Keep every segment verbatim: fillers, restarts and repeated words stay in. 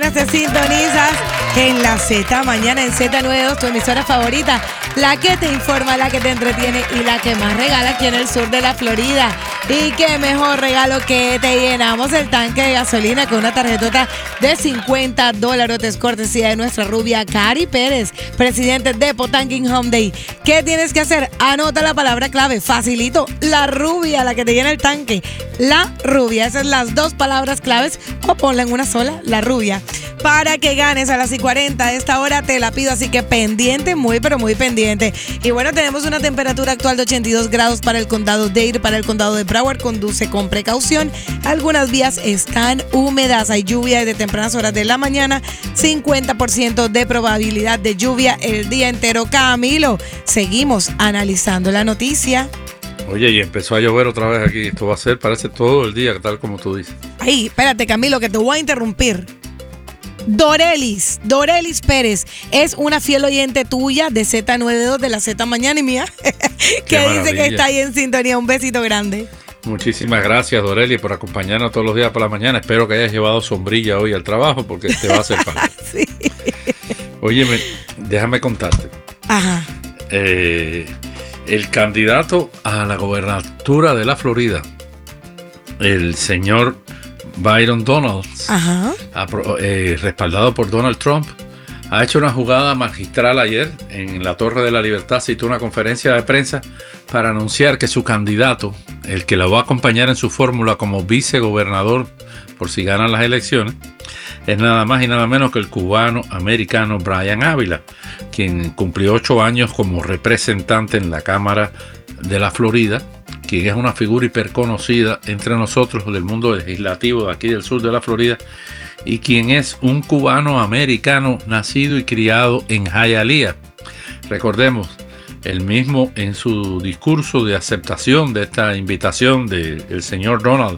Te sintonizas en la Z, mañana en Z noventa y dos, tu emisora favorita, la que te informa, la que te entretiene y la que más regala aquí en el sur de la Florida. Y qué mejor regalo que te llenamos el tanque de gasolina con una tarjetota de cincuenta dólares, cortesía de nuestra rubia Cari Pérez, presidente de Potanking Home Day. ¿Qué tienes que hacer? Anota la palabra clave, facilito, la rubia, la que te llena el tanque. La rubia, esas son las dos palabras claves, o ponla en una sola, la rubia. Para que ganes a las y cuarenta a esta hora te la pido, así que pendiente, muy pero muy pendiente. Y bueno, tenemos una temperatura actual de ochenta y dos grados para el condado Dade, para el condado de Broward. Conduce con precaución. Algunas vías están húmedas, hay lluvia desde tempranas horas de la mañana, cincuenta por ciento de probabilidad de lluvia el día entero. Camilo, seguimos analizando la noticia. Oye, y empezó a llover otra vez aquí. Esto va a ser, parece todo el día, tal como tú dices. Ay, espérate, Camilo, que te voy a interrumpir. Dorelis, Dorelis Pérez es una fiel oyente tuya de Z noventa y dos, de la Z Mañana y mía, que dice que está ahí en sintonía. Un besito grande. Muchísimas gracias, Dorelis, por acompañarnos todos los días por la mañana. Espero que hayas llevado sombrilla hoy al trabajo porque te va a hacer falta. Sí. Óyeme, déjame contarte. Ajá. Eh, el candidato a la gobernatura de la Florida, el señor Byron Donalds, Ajá. Apro- eh, respaldado por Donald Trump, ha hecho una jugada magistral ayer en la Torre de la Libertad. Citó una conferencia de prensa para anunciar que su candidato, el que la va a acompañar en su fórmula como vicegobernador por si ganan las elecciones, es nada más y nada menos que el cubano-americano Brian Ávila, quien cumplió ocho años como representante en la Cámara de la Florida, quien es una figura hiperconocida entre nosotros del mundo legislativo de aquí del sur de la Florida, y quien es un cubano-americano nacido y criado en Hialeah. Recordemos, él mismo en su discurso de aceptación de esta invitación del señor Donald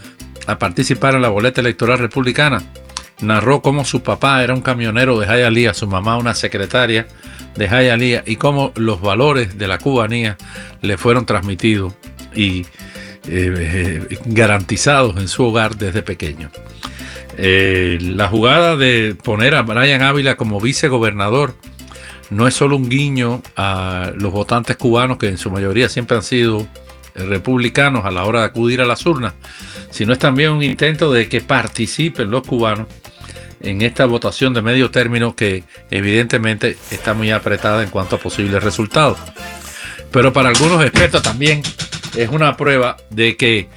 a participar en la boleta electoral republicana, narró cómo su papá era un camionero de Hialeah, su mamá una secretaria de Hialeah, y cómo los valores de la cubanía le fueron transmitidos y eh, eh, garantizados en su hogar desde pequeño. Eh, la jugada de poner a Brian Ávila como vicegobernador no es solo un guiño a los votantes cubanos, que en su mayoría siempre han sido republicanos a la hora de acudir a las urnas, sino es también un intento de que participen los cubanos en esta votación de medio término, que evidentemente está muy apretada en cuanto a posibles resultados. Pero para algunos expertos también es una prueba de que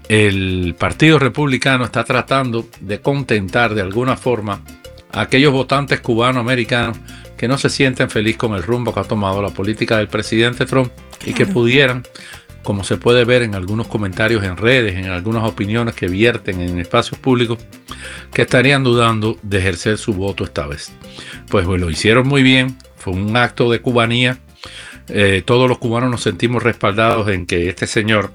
el Partido Republicano está tratando de contentar de alguna forma a aquellos votantes cubano-americanos que no se sienten felices con el rumbo que ha tomado la política del presidente Trump, claro, y que pudieran, como se puede ver en algunos comentarios en redes, en algunas opiniones que vierten en espacios públicos, que estarían dudando de ejercer su voto esta vez. Pues, pues lo hicieron muy bien, fue un acto de cubanía. Eh, todos los cubanos nos sentimos respaldados en que este señor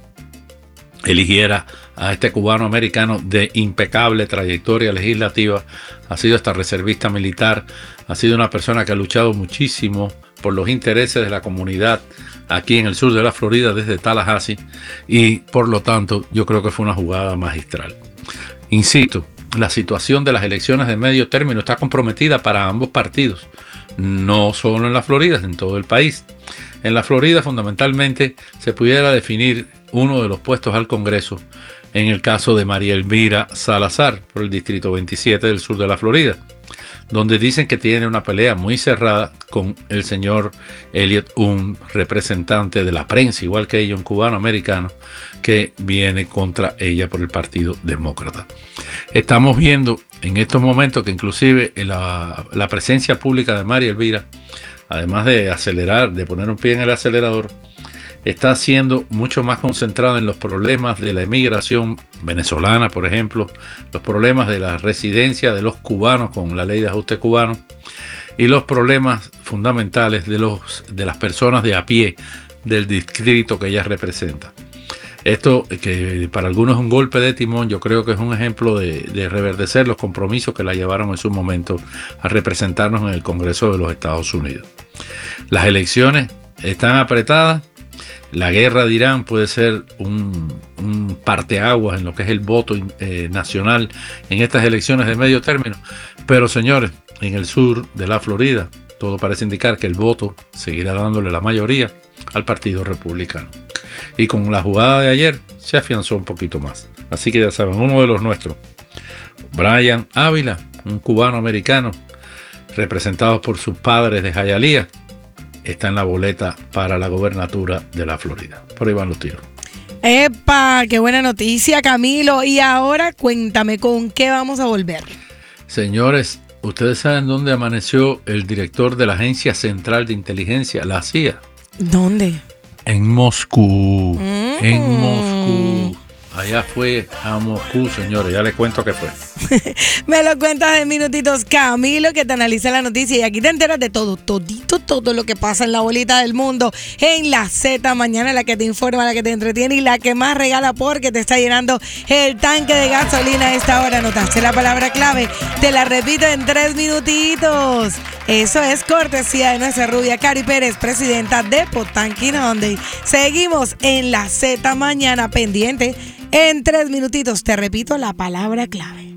eligiera a este cubano americano de impecable trayectoria legislativa. Ha sido hasta reservista militar, ha sido una persona que ha luchado muchísimo por los intereses de la comunidad aquí en el sur de la Florida desde Tallahassee, y por lo tanto yo creo que fue una jugada magistral. Insisto, la situación de las elecciones de medio término está comprometida para ambos partidos, no solo en la Florida, en todo el país. En la Florida fundamentalmente se pudiera definir uno de los puestos al Congreso en el caso de María Elvira Salazar por el distrito veintisiete del sur de la Florida, donde dicen que tiene una pelea muy cerrada con el señor Elliot, un representante de la prensa, igual que ella, un cubano-americano, que viene contra ella por el Partido Demócrata. Estamos viendo en estos momentos que inclusive la, la presencia pública de María Elvira, además de acelerar, de poner un pie en el acelerador, está siendo mucho más concentrada en los problemas de la emigración venezolana, por ejemplo, los problemas de la residencia de los cubanos con la ley de ajuste cubano, y los problemas fundamentales de, los, de las personas de a pie del distrito que ella representa. Esto, que para algunos es un golpe de timón, yo creo que es un ejemplo de, de reverdecer los compromisos que la llevaron en su momento a representarnos en el Congreso de los Estados Unidos. Las elecciones están apretadas. La guerra de Irán puede ser un, un parteaguas en lo que es el voto eh, nacional en estas elecciones de medio término. Pero señores, en el sur de la Florida, todo parece indicar que el voto seguirá dándole la mayoría al Partido Republicano. Y con la jugada de ayer se afianzó un poquito más. Así que ya saben, uno de los nuestros, Brian Ávila, un cubano-americano, representado por sus padres de Hialeah, está en la boleta para la gobernatura de la Florida. Por ahí van los tiros. ¡Epa! ¡Qué buena noticia, Camilo! Y ahora cuéntame, ¿con qué vamos a volver? Señores, ¿ustedes saben dónde amaneció el director de la Agencia Central de Inteligencia, la C I A? ¿Dónde? En Moscú. Mm. En Moscú. Allá fue a Moscú, señores. Ya les cuento qué fue. Me lo cuentas en minutitos, Camilo, que te analiza la noticia. Y aquí te enteras de todo, todito, todo lo que pasa en la bolita del mundo. En la Z mañana, la que te informa, la que te entretiene y la que más regala porque te está llenando el tanque de gasolina a esta hora. Anotaste la palabra clave. Te la repito en tres minutitos. Eso es cortesía de nuestra rubia Cari Pérez, presidenta de Potanquín Hyundai. Seguimos en la Z mañana pendiente. En tres minutitos te repito la palabra clave.